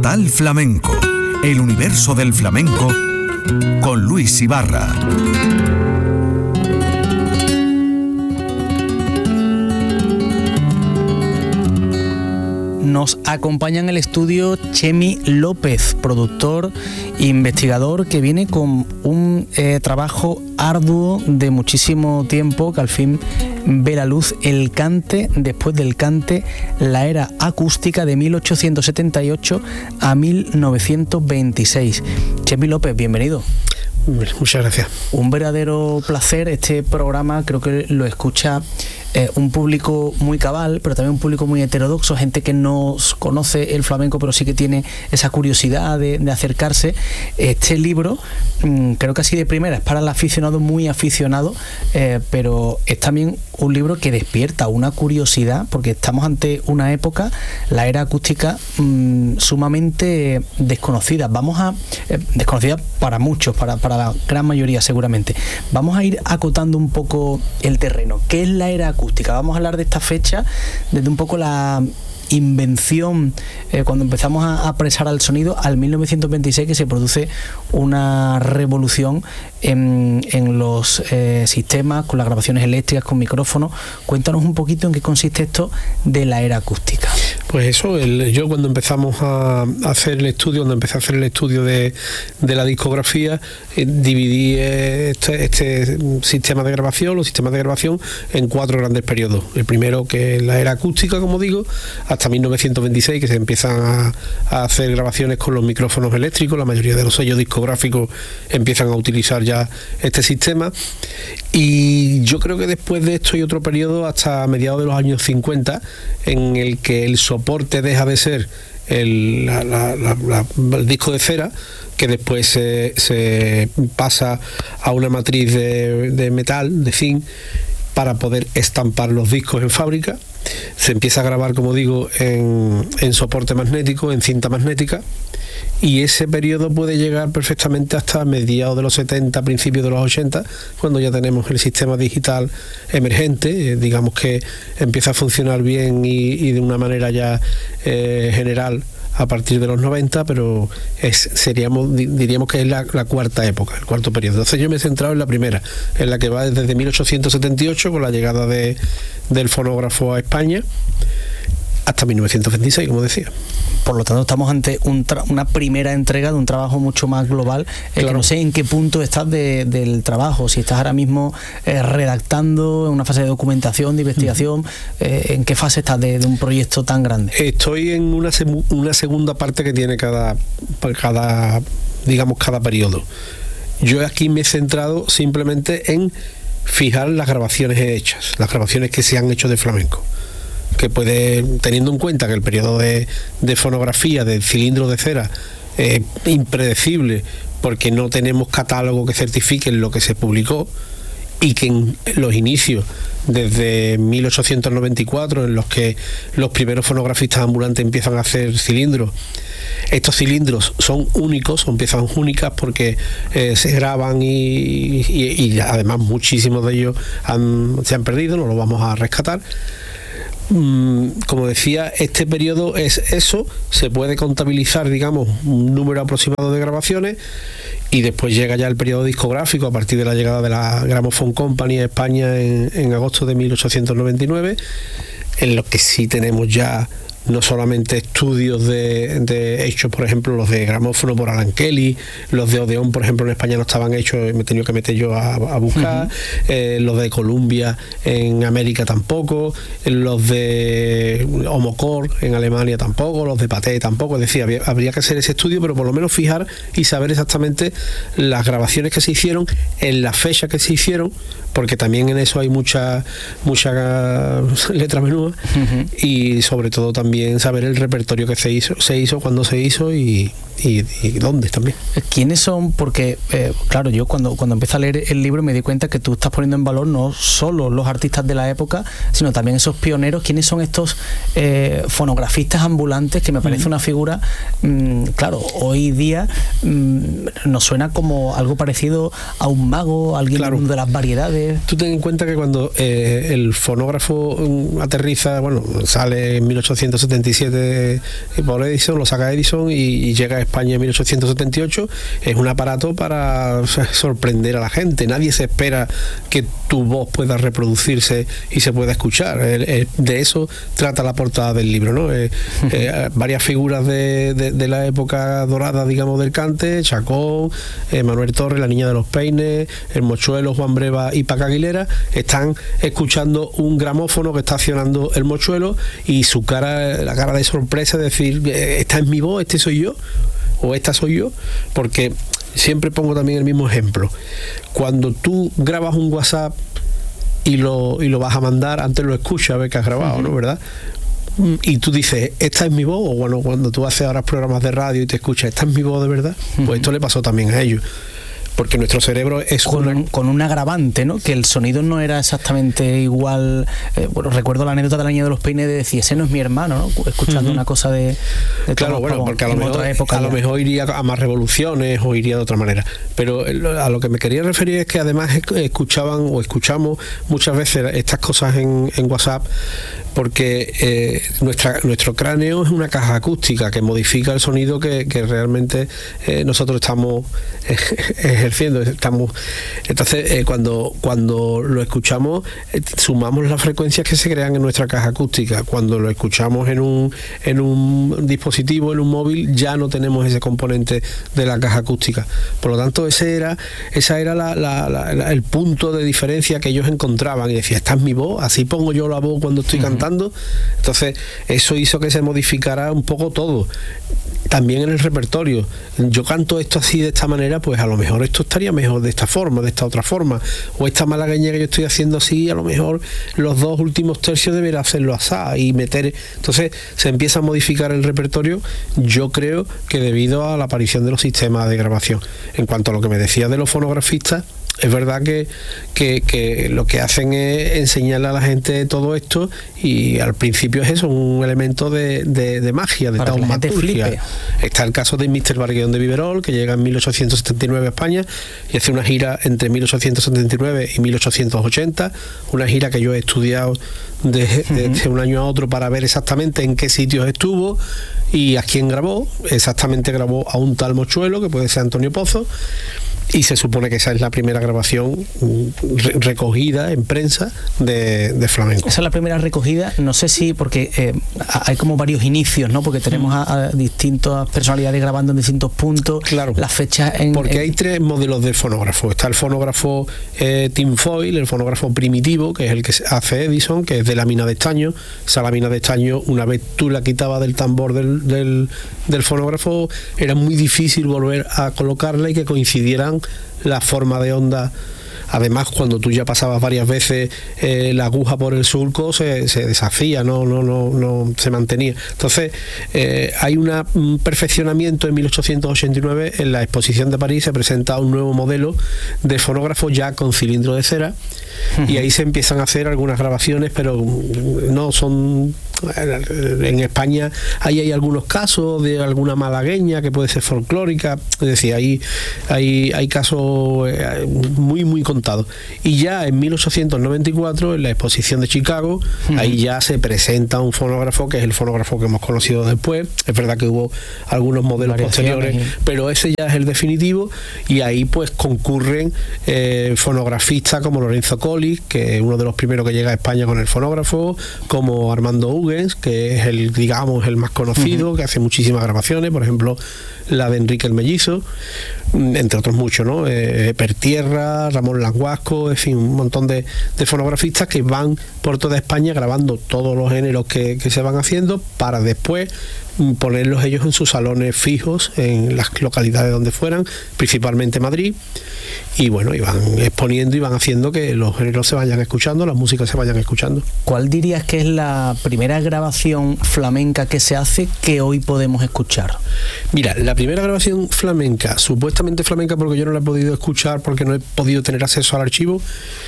Total Flamenco, el universo del flamenco con Luis Ibarra. Nos acompaña en el estudio Chemi López, productor e investigador que viene con un trabajo arduo de muchísimo tiempo que al fin ve la luz, el cante después del cante, la era acústica de 1878 a 1926. Chemi López, bienvenido. Muchas gracias. Un verdadero placer. Este programa creo que lo escucha un público muy cabal, pero también un público muy heterodoxo, gente que no conoce el flamenco, pero sí que tiene esa curiosidad de acercarse. Este libro, creo que así de primera, es para el aficionado muy aficionado, pero es también un libro que despierta una curiosidad, porque estamos ante una época, la era acústica, sumamente desconocida. Desconocida para muchos, para la gran mayoría seguramente. Vamos a ir acotando un poco el terreno. ¿Qué es la era acústica? Vamos a hablar de esta fecha desde un poco la invención, cuando empezamos a apresar al sonido, al 1926, que se produce una revolución en los sistemas, con las grabaciones eléctricas, con micrófonos. Cuéntanos un poquito en qué consiste esto de la era acústica. Pues eso, yo cuando empezamos a hacer el estudio, cuando empecé a hacer el estudio de la discografía, dividí este sistema de grabación, los sistemas de grabación, en 4 grandes periodos. El primero, que es la era acústica, como digo, hasta 1926, que se empiezan a hacer grabaciones con los micrófonos eléctricos. La mayoría de los sellos discográficos empiezan a utilizar ya este sistema, y yo creo que después de esto hay otro periodo hasta mediados de los años 50 en el que el soporte deja de ser el disco de cera, que después se pasa a una matriz de metal, de zinc, para poder estampar los discos en fábrica. Se empieza a grabar, como digo, en soporte magnético, en cinta magnética, y ese periodo puede llegar perfectamente hasta mediados de los 70, principios de los 80, cuando ya tenemos el sistema digital emergente, digamos que empieza a funcionar bien y de una manera ya general a partir de los 90, pero diríamos que es la cuarta época, el cuarto periodo. Entonces yo me he centrado en la primera, en la que va desde 1878, con la llegada del fonógrafo a España, hasta 1926, como decía. Por lo tanto, estamos ante una primera entrega de un trabajo mucho más global. Claro. Que no sé en qué punto estás del trabajo, si estás ahora mismo redactando, en una fase de documentación, de investigación, ¿en qué fase estás de un proyecto tan grande? Estoy en una segunda parte que tiene cada periodo. Yo aquí me he centrado simplemente en fijar las grabaciones hechas, las grabaciones que se han hecho de flamenco, que teniendo en cuenta que el periodo de fonografía del cilindro de cera es impredecible, porque no tenemos catálogo que certifique lo que se publicó, y que en los inicios, desde 1894, en los que los primeros fonografistas ambulantes empiezan a hacer cilindros, estos cilindros son únicos, son piezas únicas, porque se graban y además muchísimos de ellos se han perdido, no los vamos a rescatar. Como decía, este periodo es eso, se puede contabilizar, digamos, un número aproximado de grabaciones, y después llega ya el periodo discográfico a partir de la llegada de la Gramophone Company a España en agosto de 1899, en lo que sí tenemos ya no solamente estudios de hechos, por ejemplo, los de gramófono por Alan Kelly, los de Odeón, por ejemplo, en España no estaban hechos, me he tenido que meter yo a buscar, los de Columbia en América tampoco, los de Homocor en Alemania tampoco, los de Pathé tampoco. Es decir, habría que hacer ese estudio, pero por lo menos fijar y saber exactamente las grabaciones que se hicieron, en la fecha que se hicieron, porque también en eso hay mucha letra menuda, y sobre todo también saber el repertorio que se hizo, cuándo se hizo, y y dónde también. ¿Quiénes son? Porque, claro, yo cuando empecé a leer el libro me di cuenta que tú estás poniendo en valor no solo los artistas de la época, sino también esos pioneros. ¿Quiénes son estos fonografistas ambulantes? Que me parece una figura, claro, hoy día nos suena como algo parecido a un mago, alguien de las variedades. Tú ten en cuenta que cuando el fonógrafo aterriza, sale en 1877 por Edison, lo saca Edison y llega a España en 1878, es un aparato para sorprender a la gente. Nadie se espera que tu voz pueda reproducirse y se pueda escuchar. De eso trata la portada del libro, ¿no? Varias figuras de la época dorada, digamos, del cante: Chacón, Manuel Torres, la Niña de los Peines, el Mochuelo, Juan Breva y Paca Aguilera, están escuchando un gramófono que está accionando el Mochuelo, y su cara, la cara de sorpresa, de decir, esta es mi voz, este soy yo, o esta soy yo. Porque siempre pongo también el mismo ejemplo: cuando tú grabas un WhatsApp y lo vas a mandar, antes lo escuchas a ver que has grabado, ¿no? ¿Verdad? Y tú dices, esta es mi voz. O cuando tú haces ahora programas de radio y te escuchas, esta es mi voz de verdad. Pues esto le pasó también a ellos, porque nuestro cerebro es con un agravante, ¿no? Que el sonido no era exactamente igual. Recuerdo la anécdota de la Niña de los Peines de decir, ese no es mi hermano, ¿no? Escuchando una cosa de claro, porque a lo mejor iría a más revoluciones o iría de otra manera. Pero a lo que me quería referir es que además escuchamos muchas veces estas cosas en WhatsApp, porque nuestro cráneo es una caja acústica que modifica el sonido que realmente nosotros estamos ejerciendo. Entonces, cuando lo escuchamos, sumamos las frecuencias que se crean en nuestra caja acústica. Cuando lo escuchamos en un dispositivo, en un móvil, ya no tenemos ese componente de la caja acústica. Por lo tanto, esa era el punto de diferencia que ellos encontraban, y decía, esta es mi voz, así pongo yo la voz cuando estoy cantando. Entonces, eso hizo que se modificara un poco todo. También en el repertorio, yo canto esto así, de esta manera, pues a lo mejor esto estaría mejor de esta forma, de esta otra forma, o esta malagueña que yo estoy haciendo así, a lo mejor los dos últimos tercios debería hacerlo así y meter. Entonces se empieza a modificar el repertorio, yo creo que debido a la aparición de los sistemas de grabación. En cuanto a lo que me decía de los fonografistas, es verdad que lo que hacen es enseñarle a la gente todo esto, y al principio es eso, un elemento de magia, de taumaturgia. Está el caso de Mr. Bargueón de Viverol, que llega en 1879 a España y hace una gira entre 1879 y 1880, una gira que yo he estudiado desde un año a otro para ver exactamente en qué sitios estuvo y a quién grabó. Exactamente grabó a un tal Mochuelo, que puede ser Antonio Pozo, y se supone que esa es la primera grabación recogida en prensa de flamenco. Esa es la primera recogida, no sé si, porque hay como varios inicios, ¿no? Porque tenemos a distintas personalidades grabando en distintos puntos. Claro, las fechas porque hay tres modelos de fonógrafo. Está el fonógrafo tinfoil, el fonógrafo primitivo, que es el que hace Edison, que es de lámina de estaño. Esa lámina de estaño, una vez tú la quitabas del tambor del fonógrafo, era muy difícil volver a colocarla y que coincidieran la forma de onda. Además, cuando tú ya pasabas varias veces la aguja por el surco, se deshacía, no se mantenía. Entonces, hay un perfeccionamiento. En 1889, en la exposición de París, se presenta un nuevo modelo de fonógrafo ya con cilindro de cera, y ahí se empiezan a hacer algunas grabaciones, pero no son... En España ahí hay algunos casos de alguna malagueña que puede ser folclórica, es decir, hay casos muy contados. Y ya en 1894, en la exposición de Chicago, ahí ya se presenta un fonógrafo que es el fonógrafo que hemos conocido después. Es verdad que hubo algunos modelos posteriores, pero ese ya es el definitivo, y ahí pues concurren fonografistas como Lorenzo Colli, que es uno de los primeros que llega a España con el fonógrafo, como Armando Huguens, que es el más conocido, que hace muchísimas grabaciones, por ejemplo la de Enrique el Mellizo. entre otros muchos, ¿no? Pertierra, Ramón Languasco, en fin, un montón de fonografistas que van por toda España grabando todos los géneros que se van haciendo para después ponerlos ellos en sus salones fijos en las localidades donde fueran, principalmente Madrid, y bueno, iban exponiendo y van haciendo que los géneros se vayan escuchando, las músicas se vayan escuchando. ¿Cuál dirías que es la primera grabación flamenca que se hace que hoy podemos escuchar? Mira, la primera grabación flamenca, supuestamente flamenca porque yo no la he podido escuchar porque no he podido tener acceso al archivo,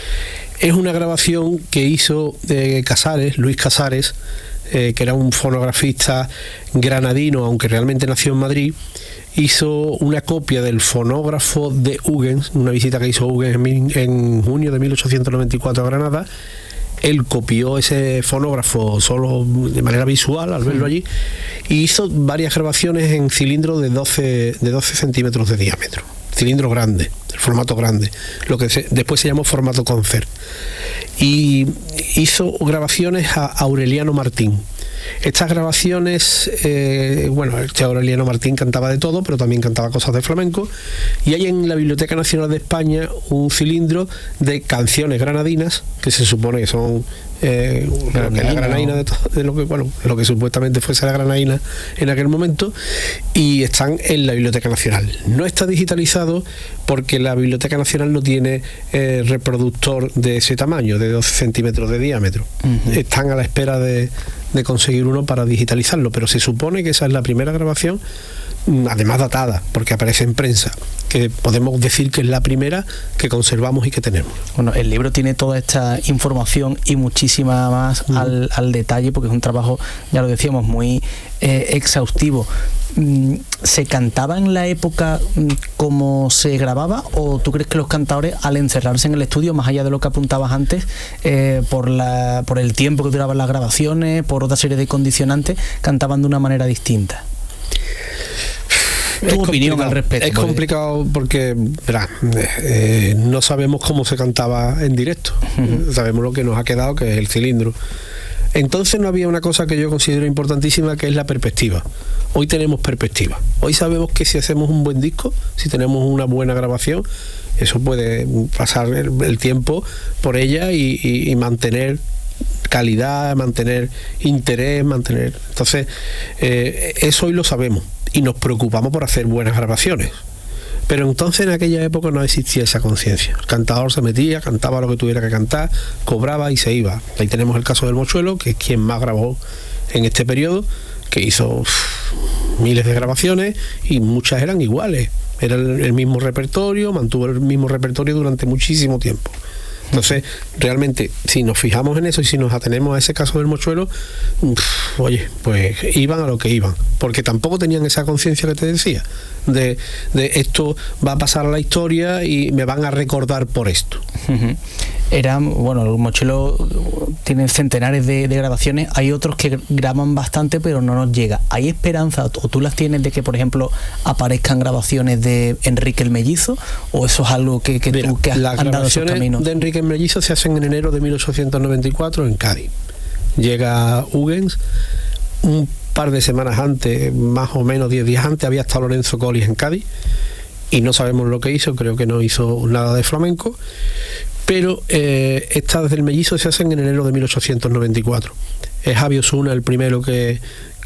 es una grabación que hizo Casares, Luis Casares, que era un fonografista granadino, aunque realmente nació en Madrid. Hizo una copia del fonógrafo de Huygens, una visita que hizo Huygens en junio de 1894 a Granada. Él copió ese fonógrafo solo de manera visual al verlo allí y hizo varias grabaciones en cilindro de 12 centímetros de diámetro, cilindro grande, el formato grande, lo que después se llamó formato concert, y hizo grabaciones a Aureliano Martín. Estas grabaciones, Aureliano Martín cantaba de todo, pero también cantaba cosas de flamenco, y hay en la Biblioteca Nacional de España un cilindro de canciones granadinas, que se supone que son la granadina de lo que supuestamente fuese la granadina en aquel momento, y están en la Biblioteca Nacional. No está digitalizado porque la Biblioteca Nacional no tiene reproductor de ese tamaño, de 12 centímetros de diámetro. Están a la espera de conseguir uno para digitalizarlo, pero se supone que esa es la primera grabación, además datada, porque aparece en prensa, que podemos decir que es la primera que conservamos y que tenemos. Bueno, el libro tiene toda esta información y muchísima más al detalle, porque es un trabajo, ya lo decíamos, muy exhaustivo. ¿Se cantaba en la época como se grababa, o tú crees que los cantadores, al encerrarse en el estudio, más allá de lo que apuntabas antes, por el tiempo que duraban las grabaciones, por otra serie de condicionantes, cantaban de una manera distinta? Tu opinión al respecto. Es complicado porque no sabemos cómo se cantaba en directo. Sabemos lo que nos ha quedado, que es el cilindro. Entonces no había una cosa que yo considero importantísima, que es la perspectiva. Hoy tenemos perspectiva. Hoy sabemos que si hacemos un buen disco, si tenemos una buena grabación, eso puede pasar el tiempo por ella y mantener calidad, mantener interés, Entonces, eso hoy lo sabemos y nos preocupamos por hacer buenas grabaciones. Pero entonces en aquella época no existía esa conciencia. El cantador se metía, cantaba lo que tuviera que cantar, cobraba y se iba. Ahí tenemos el caso del Mochuelo, que es quien más grabó en este periodo, que hizo miles de grabaciones y muchas eran iguales. Era el mismo repertorio, mantuvo el mismo repertorio durante muchísimo tiempo. Entonces, realmente, si nos fijamos en eso y si nos atenemos a ese caso del Mochuelo, pues iban a lo que iban, porque tampoco tenían esa conciencia que te decía, de esto va a pasar a la historia y me van a recordar por esto. El Mochuelo tiene centenares de grabaciones, hay otros que graban bastante pero no nos llega. ¿Hay esperanza, o tú las tienes, de que, por ejemplo, aparezcan grabaciones de Enrique el Mellizo, o eso es algo que tú que has andado esos caminos? De Enrique el Mellizo se hacen en enero de 1894 en Cádiz. Llega Huygens, un par de semanas antes, más o menos 10 días antes, había estado Lorenzo Collis en Cádiz y no sabemos lo que hizo, creo que no hizo nada de flamenco, pero estas del Mellizo se hacen en enero de 1894. Es Javi Osuna el primero que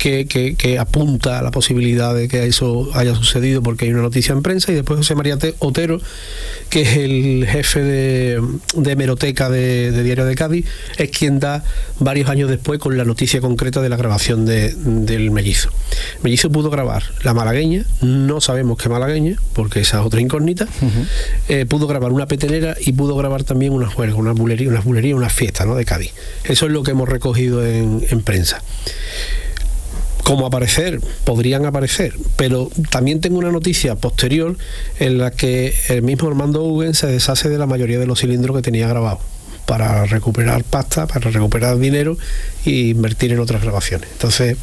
apunta a la posibilidad de que eso haya sucedido, porque hay una noticia en prensa, y después José María Otero, que es el jefe de hemeroteca de Diario de Cádiz, es quien da varios años después con la noticia concreta de la grabación del Mellizo. Mellizo pudo grabar la malagueña, no sabemos qué malagueña, porque esa es otra incógnita. Pudo grabar una petenera y pudo grabar también una juerga, unas bulerías, unas fiestas, ¿no?, de Cádiz. Eso es lo que hemos recogido en prensa. ¿Cómo aparecer? Podrían aparecer, pero también tengo una noticia posterior en la que el mismo Armando Huygens se deshace de la mayoría de los cilindros que tenía grabados para recuperar pasta, para recuperar dinero e invertir en otras grabaciones. Entonces,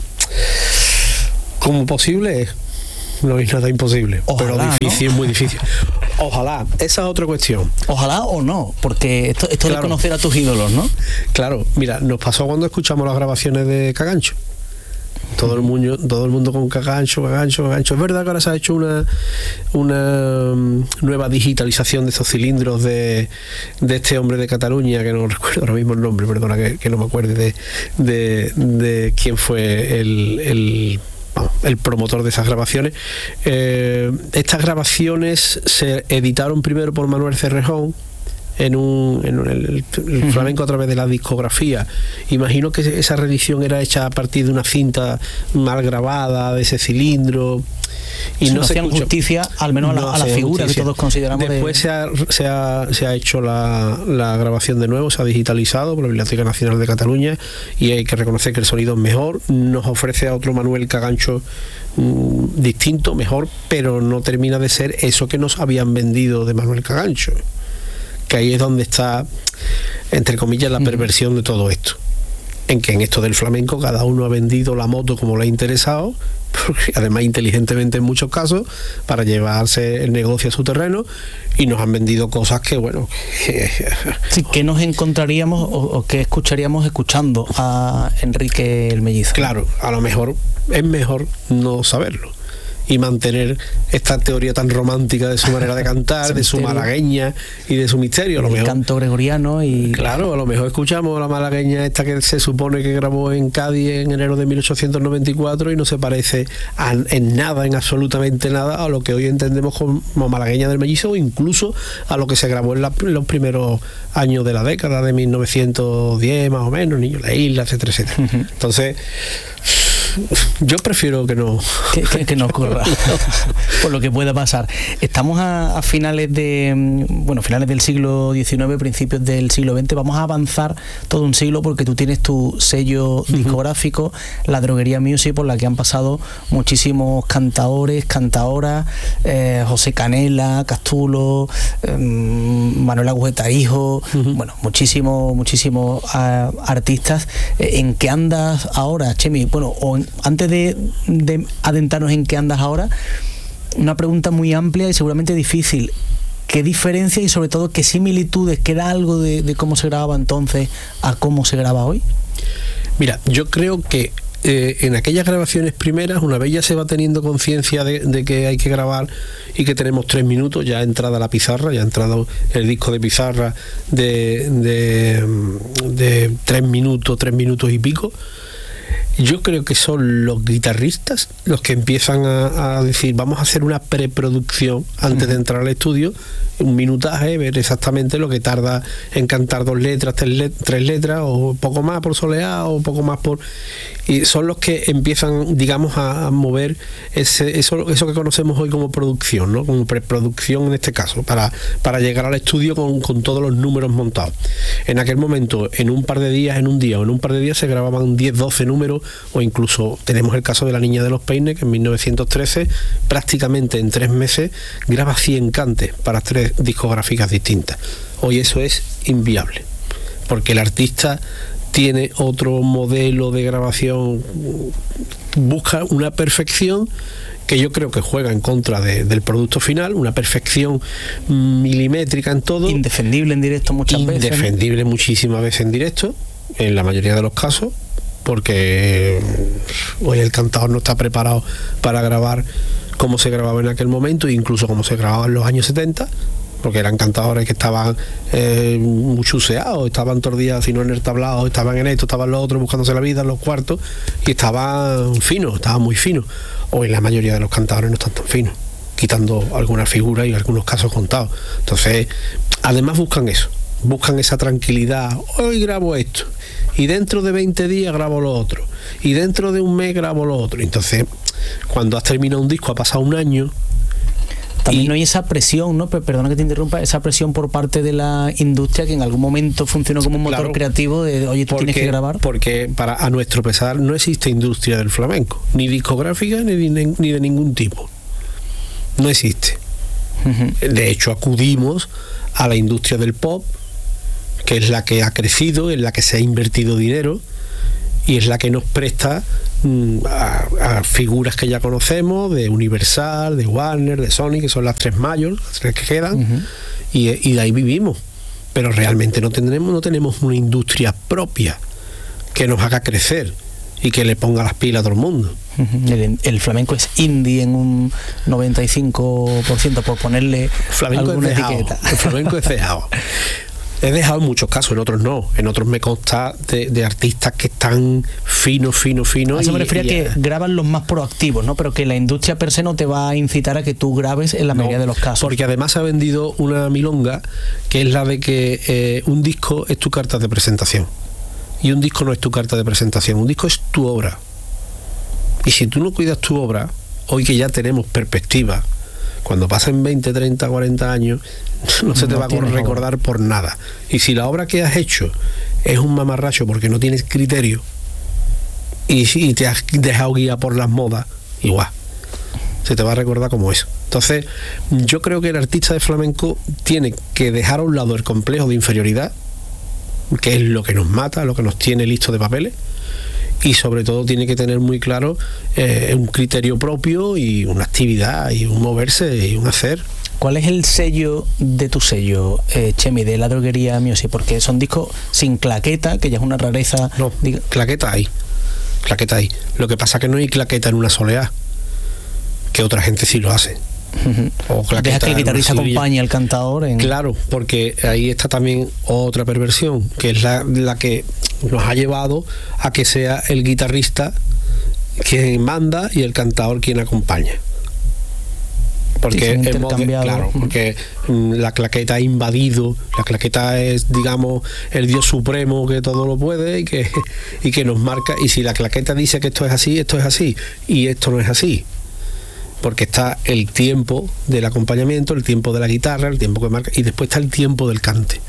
como posible es, no hay nada imposible. Ojalá, pero difícil, ¿no? Muy difícil. Ojalá, esa es otra cuestión. Ojalá o no, porque esto claro, de conocer a tus ídolos, ¿no? Claro, mira, nos pasó cuando escuchamos las grabaciones de Cagancho. Todo el mundo con cagancho. Es verdad que ahora se ha hecho una nueva digitalización de estos cilindros de este hombre de Cataluña, que no recuerdo ahora mismo el nombre, perdona que no me acuerde de quién fue el promotor de esas grabaciones. Estas grabaciones se editaron primero por Manuel Cerrejón en el flamenco a través de la discografía. Imagino que esa reedición era hecha a partir de una cinta mal grabada de ese cilindro y no se hacían justicia al menos a la figura que todos consideramos. Después se ha hecho la grabación de nuevo, se ha digitalizado por la Biblioteca Nacional de Cataluña y hay que reconocer que el sonido es mejor. Nos ofrece a otro Manuel Cagancho distinto, mejor, pero no termina de ser eso que nos habían vendido de Manuel Cagancho, que ahí es donde está, entre comillas, la perversión de todo esto, en que en esto del flamenco cada uno ha vendido la moto como le ha interesado, porque además inteligentemente en muchos casos, para llevarse el negocio a su terreno, y nos han vendido cosas que, bueno... Sí, ¿qué nos encontraríamos o qué escucharíamos escuchando a Enrique el Mellizo? Claro, a lo mejor es mejor no saberlo y mantener esta teoría tan romántica de su manera de cantar, de su malagueña y de su misterio. A lo mejor, canto gregoriano y... Claro, a lo mejor escuchamos a la malagueña esta que se supone que grabó en Cádiz en enero de 1894 y no se parece en nada, en absolutamente nada, a lo que hoy entendemos como malagueña del Mellizo, o incluso a lo que se grabó en los primeros años de la década de 1910 más o menos, Niño de la Isla, etcétera, etcétera. Entonces... yo prefiero que no ocurra por lo que pueda pasar. Estamos a finales del siglo XIX, principios del siglo XX. Vamos a avanzar todo un siglo porque tú tienes tu sello discográfico, La Droguería Music, por la que han pasado muchísimos cantaores, cantaoras, José Canela, Castulo, Manuel Agujeta Hijo, bueno, muchísimos artistas. ¿En qué andas ahora, Chemi? Bueno, antes de adentrarnos en qué andas ahora, una pregunta muy amplia y seguramente difícil. ¿Qué diferencia y sobre todo qué similitudes, queda algo de cómo se grababa entonces a cómo se graba hoy? Mira, yo creo que en aquellas grabaciones primeras, una vez ya se va teniendo conciencia de que hay que grabar y que tenemos 3 minutos, ya ha entrado la pizarra, ya ha entrado el disco de pizarra de 3 minutos y pico. Yo creo que son los guitarristas los que empiezan a decir, vamos a hacer una preproducción antes de entrar al estudio, un minutaje, ver exactamente lo que tarda en cantar 2 letras, 3 letras, o poco más por soleá, o poco más por... Y son los que empiezan, digamos, a mover eso que conocemos hoy como producción, ¿no? Como preproducción en este caso, para llegar al estudio con todos los números montados. En aquel momento, en un par de días se grababan 10, 12 números, o incluso tenemos el caso de La Niña de los Peines, que en 1913, prácticamente en 3 meses, graba 100 cantes para 3 discográficas distintas. Hoy eso es inviable, porque el artista tiene otro modelo de grabación, busca una perfección que yo creo que juega en contra del producto final, una perfección milimétrica en todo. Indefendible en directo muchas veces. Indefendible muchísimas veces en directo, en la mayoría de los casos, porque hoy el cantador no está preparado para grabar como se grababa en aquel momento, incluso como se grababa en los años 70, porque eran cantadores que estaban muy chuseados, estaban todos los días, si no en el tablado, estaban en esto, estaban los otros buscándose la vida en los cuartos, y estaban finos, estaban muy finos. Hoy la mayoría de los cantadores no están tan finos, quitando algunas figuras y algunos casos contados. Entonces, además buscan eso, buscan esa tranquilidad. Hoy grabo esto, y dentro de 20 días grabo lo otro, y dentro de un mes grabo lo otro. Entonces, cuando has terminado un disco, ha pasado un año. También no hay esa presión, ¿no? Perdona que te interrumpa, esa presión por parte de la industria que en algún momento funcionó como un motor creativo de, oye, tú tienes que grabar. Porque a nuestro pesar no existe industria del flamenco, ni discográfica ni de ningún tipo. No existe. De hecho, acudimos a la industria del pop, que es la que ha crecido, en la que se ha invertido dinero, y es la que nos presta a figuras que ya conocemos, de Universal, de Warner, de Sony, que son las 3 mayores, las 3 que quedan, y de ahí vivimos. Pero realmente no tenemos una industria propia que nos haga crecer y que le ponga las pilas a todo el mundo. El flamenco es indie en un 95%, por ponerle alguna etiqueta. El flamenco es dejado. He dejado en muchos casos, en otros no. En otros me consta de artistas que están finos. A eso me refería que graban los más proactivos, ¿no? Pero que la industria per se no te va a incitar a que tú grabes en la mayoría de los casos. Porque además ha vendido una milonga que es la de que un disco es tu carta de presentación. Y un disco no es tu carta de presentación, un disco es tu obra. Y si tú no cuidas tu obra, hoy que ya tenemos perspectiva, cuando pasen 20, 30, 40 años, no se te va a recordar por nada. Y si la obra que has hecho es un mamarracho porque no tienes criterio y te has dejado guiar por las modas, igual se te va a recordar como eso. Entonces yo creo que el artista de flamenco tiene que dejar a un lado el complejo de inferioridad, que es lo que nos mata, lo que nos tiene listos de papeles, y sobre todo tiene que tener muy claro un criterio propio y una actividad y un moverse y un hacer. ¿Cuál es el sello de tu sello, Chemi, de La Droguería Music? Porque son discos sin claqueta, que ya es una rareza. No, claqueta hay. Lo que pasa es que no hay claqueta en una soleá, que otra gente sí lo hace. O deja que el guitarrista acompañe al cantador Claro, porque ahí está también otra perversión, que es la que nos ha llevado a que sea el guitarrista quien manda y el cantador quien acompaña. Porque porque la claqueta ha invadido, la claqueta es, digamos, el Dios supremo que todo lo puede y que nos marca. Y si la claqueta dice que esto es así y esto no es así, porque está el tiempo del acompañamiento, el tiempo de la guitarra, el tiempo que marca, y después está el tiempo del cante.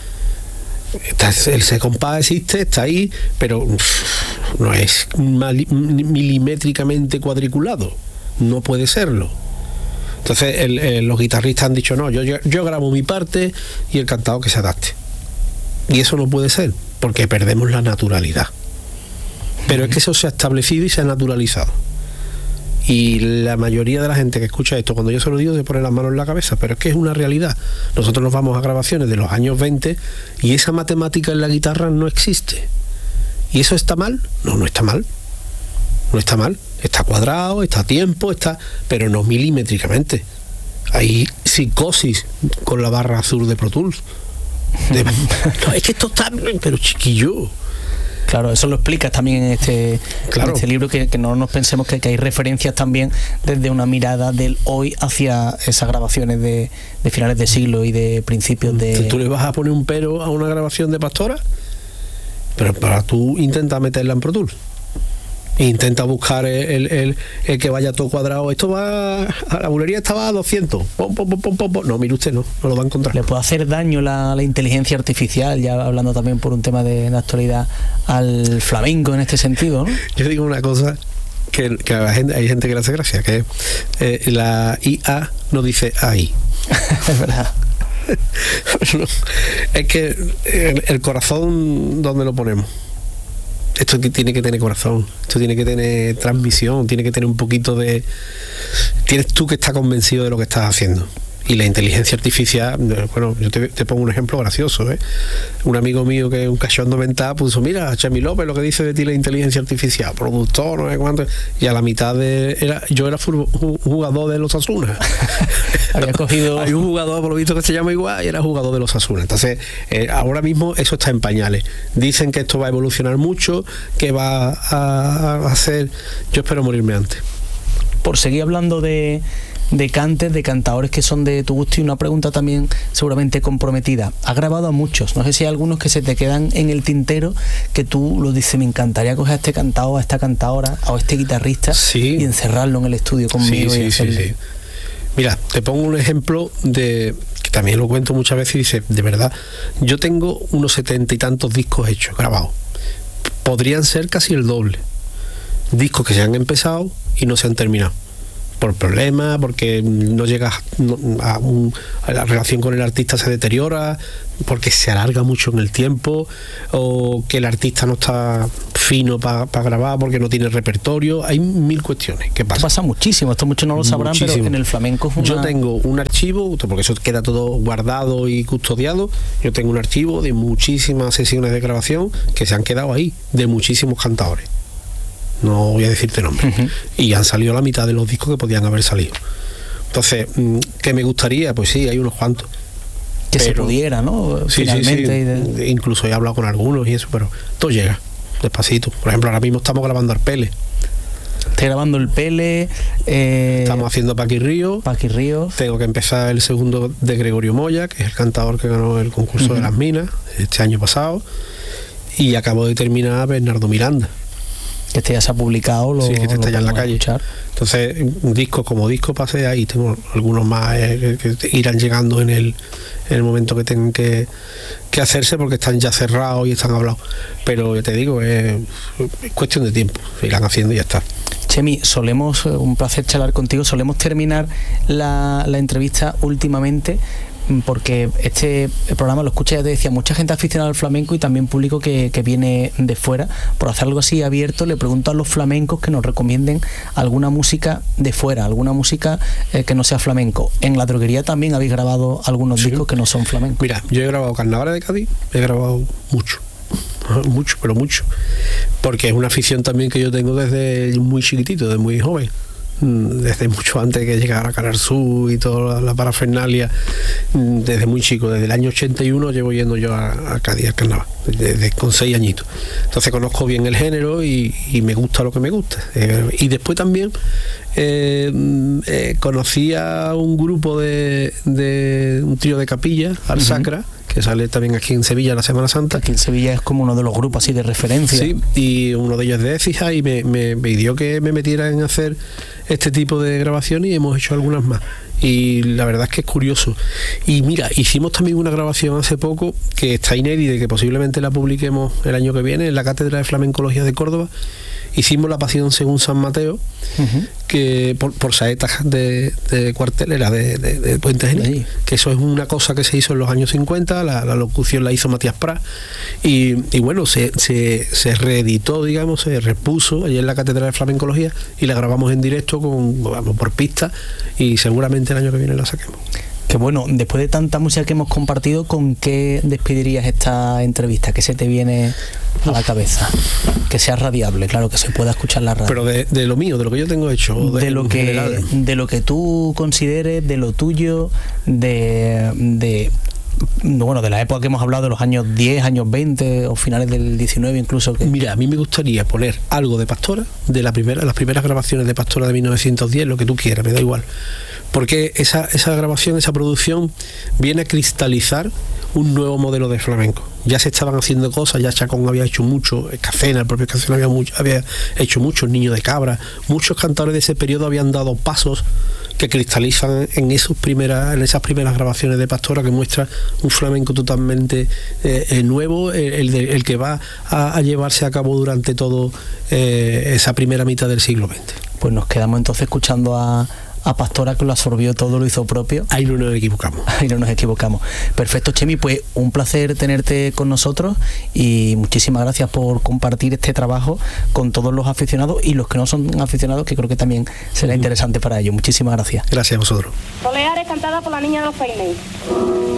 Ese compás existe, está ahí, pero no es milimétricamente cuadriculado, no puede serlo. Entonces los guitarristas han dicho, no, yo grabo mi parte y el cantado que se adapte. Y eso no puede ser, porque perdemos la naturalidad. Pero es que eso se ha establecido y se ha naturalizado. Y la mayoría de la gente que escucha esto, cuando yo se lo digo, se pone las manos en la cabeza, pero es que es una realidad. Nosotros nos vamos a grabaciones de los años 20 y esa matemática en la guitarra no existe. ¿Y eso está mal? No está mal. No está mal. Está cuadrado, está a tiempo, pero no milimétricamente. Hay psicosis con la barra azul de Pro Tools. No, es que esto está bien, pero chiquillo. Claro, eso lo explicas también en este libro, que no nos pensemos que hay referencias también desde una mirada del hoy hacia esas grabaciones de finales de siglo y de principios de... ¿Tú le vas a poner un pero a una grabación de Pastora? Pero para tú intenta meterla en Pro Tools. Intenta buscar el que vaya todo cuadrado. Esto va a la bulería, estaba a 200. No, mire usted, no lo va a encontrar. ¿Le puede hacer daño la inteligencia artificial, ya hablando también por un tema de actualidad, al flamenco en este sentido, ¿no? Yo digo una cosa que hay gente que le hace gracia, que la IA no dice AI. Es verdad. Es que el corazón, ¿dónde lo ponemos? Esto tiene que tener corazón, esto tiene que tener transmisión, tiene que tener un poquito de... Tienes tú que estar convencido de lo que estás haciendo. Y la inteligencia artificial, bueno, yo te pongo un ejemplo gracioso, ¿eh? Un amigo mío que es un cachondo mental puso, mira, Chemi López, lo que dice de ti la inteligencia artificial, productor, no sé cuánto, y a la mitad yo era jugador de los Osasuna. Había cogido... Hay un jugador, por lo visto, que se llama igual, y era jugador de los Osasuna. Entonces, ahora mismo eso está en pañales. Dicen que esto va a evolucionar mucho, que va a hacer... Yo espero morirme antes. Por seguir hablando de cantes, de cantadores que son de tu gusto, y una pregunta también seguramente comprometida. Has grabado a muchos, no sé si hay algunos que se te quedan en el tintero, que tú lo dices, me encantaría coger a este cantador, a esta cantadora, o a este guitarrista, sí, y encerrarlo en el estudio conmigo. Sí. Mira, te pongo un ejemplo que también lo cuento muchas veces y dice, de verdad, yo tengo unos 70 y tantos discos hechos, grabados. Podrían ser casi el doble. Discos que se han empezado y no se han terminado. Por problemas, porque no llegas a la relación con el artista se deteriora, porque se alarga mucho en el tiempo, o que el artista no está fino para grabar porque no tiene repertorio. Hay mil cuestiones que pasan. Pasa muchísimo, esto muchos no lo sabrán, muchísimo. Pero en el flamenco es Yo tengo un archivo, porque eso queda todo guardado y custodiado. Yo tengo un archivo de muchísimas sesiones de grabación que se han quedado ahí, de muchísimos cantadores. no voy a decirte nombre, y han salido la mitad de los discos que podían haber salido. Entonces, ¿qué me gustaría? Pues sí, hay unos cuantos. Que se pudiera, ¿no? Sí, finalmente. Sí. Incluso he hablado con algunos y eso, pero todo llega, despacito. Por ejemplo, ahora mismo estamos grabando Arpele. Estoy grabando el Pele. Estamos haciendo Paqui Ríos. Tengo que empezar el segundo de Gregorio Moya, que es el cantador que ganó el concurso de las Minas este año pasado. Y acabo de terminar Bernardo Miranda. Que este ya se ha publicado. Sí, que este está ya en la calle. Escuchar. Entonces, discos como disco pasé ahí. Tengo algunos más que irán llegando en el momento que tengan que hacerse, porque están ya cerrados y están hablados. Pero ya te digo, es cuestión de tiempo. Se irán haciendo y ya está. Chemi, un placer charlar contigo. Solemos terminar la entrevista últimamente, porque este programa lo escucha, ya te decía, mucha gente aficionada al flamenco y también público que viene de fuera. Por hacer algo así abierto, le pregunto a los flamencos que nos recomienden alguna música de fuera, alguna música que no sea flamenco. En La Droguería también habéis grabado algunos discos que no son flamencos. Mira, yo he grabado Carnavales de Cádiz, he grabado mucho, porque es una afición también que yo tengo desde muy chiquitito, desde muy joven, desde mucho antes que llegara a Canal Sur y toda la parafernalia, desde muy chico, desde el año 81 llevo yendo yo a Cádiz al carnaval, con 6 añitos. Entonces conozco bien el género y me gusta lo que me gusta. Y después también conocí a un grupo de un trío de capilla, Al Sacra, que sale también aquí en Sevilla la Semana Santa. Aquí en Sevilla es como uno de los grupos así de referencia. Sí, y uno de ellos es de Écija, y me pidió que me metiera en hacer este tipo de grabaciones, y hemos hecho algunas más. Y la verdad es que es curioso. Y mira, hicimos también una grabación hace poco que está inédita y que posiblemente la publiquemos el año que viene en la Cátedra de Flamencología de Córdoba. Hicimos la Pasión según San Mateo, que por saetas de cuartelera de Puente Genil, que eso es una cosa que se hizo en los años 50, la locución la hizo Matías Prat, y bueno, se reeditó, digamos, se repuso allí en la Cátedra de Flamencología, y la grabamos en directo por pista, y seguramente el año que viene la saquemos. Que bueno, después de tanta música que hemos compartido, ¿con qué despedirías esta entrevista? ¿Qué se te viene a la cabeza? Que sea radiable, claro, que se pueda escuchar la radio. Pero de lo mío, de lo que yo tengo hecho. De lo que tú consideres, de lo tuyo, de la época que hemos hablado, de los años 10, años 20 o finales del 19 incluso. Mira, a mí me gustaría poner algo de Pastora, de las primeras grabaciones de Pastora de 1910, lo que tú quieras, me da igual. Porque esa grabación, esa producción viene a cristalizar un nuevo modelo de flamenco. Ya se estaban haciendo cosas, ya Chacón había hecho mucho, Escacena, el propio Escacena había hecho mucho, el Niño de Cabra, muchos cantadores de ese periodo habían dado pasos que cristalizan en esas primeras grabaciones de Pastora, que muestra un flamenco totalmente nuevo, el que va a llevarse a cabo durante todo esa primera mitad del siglo XX. Pues nos quedamos entonces escuchando a Pastora, que lo absorbió todo, lo hizo propio. Ahí no nos equivocamos. Perfecto, Chemi, pues un placer tenerte con nosotros, y muchísimas gracias por compartir este trabajo con todos los aficionados y los que no son aficionados, que creo que también será interesante para ellos. Muchísimas gracias. Gracias a vosotros. Soleares, cantada por la Niña de los Peines.